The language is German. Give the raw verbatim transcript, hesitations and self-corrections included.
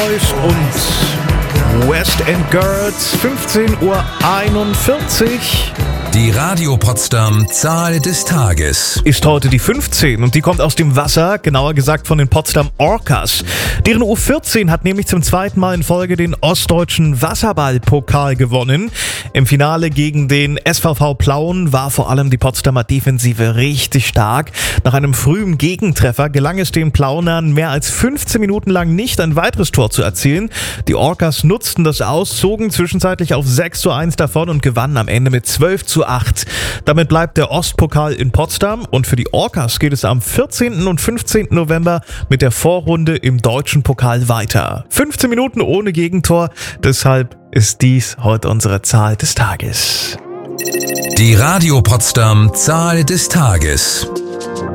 Und West End Girls, fünfzehn Uhr einundvierzig. Die Radio Potsdam Zahl des Tages Ist heute die fünfzehn und die kommt aus dem Wasser, genauer gesagt von den Potsdam Orcas. Deren U vierzehn hat nämlich zum zweiten Mal in Folge den Ostdeutschen Wasserball-Pokal gewonnen. Im Finale gegen den S V V Plauen war vor allem die Potsdamer Defensive richtig stark. Nach einem frühen Gegentreffer gelang es den Plaunern mehr als fünfzehn Minuten lang nicht, ein weiteres Tor zu erzielen. Die Orcas nutzten das aus, zogen zwischenzeitlich auf sechs zu eins davon und gewannen am Ende mit zwölf zu acht. Damit bleibt der Ostpokal in Potsdam und für die Orcas geht es am vierzehnten und fünfzehnten November mit der Vorrunde im Deutschen Pokal weiter. fünfzehn Minuten ohne Gegentor, deshalb ist dies heute unsere Zahl des Tages. Die Radio Potsdam Zahl des Tages.